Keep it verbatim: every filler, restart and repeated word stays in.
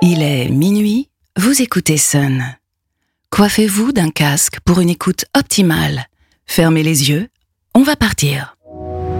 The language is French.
Il est minuit, vous écoutez Sun. Coiffez-vous d'un casque pour une écoute optimale. Fermez les yeux, on va partir.